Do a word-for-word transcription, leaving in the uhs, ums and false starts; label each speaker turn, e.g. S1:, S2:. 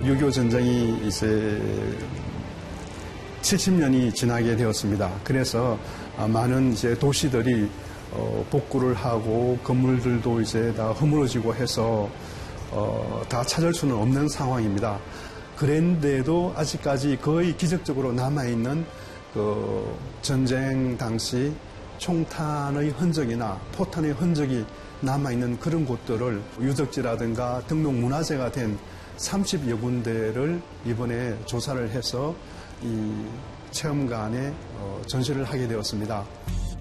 S1: 육이오 전쟁이 이제 칠십 년이 지나게 되었습니다. 그래서 많은 이제 도시들이 어, 복구를 하고 건물들도 이제 다 허물어지고 해서 어, 다 찾을 수는 없는 상황입니다. 그런데도 아직까지 거의 기적적으로 남아있는 그 전쟁 당시 총탄의 흔적이나 포탄의 흔적이 남아있는 그런 곳들을 유적지라든가 등록문화재가 된 삼십여 군데를 이번에 조사를 해서 이 체험관에 전시를 하게 되었습니다.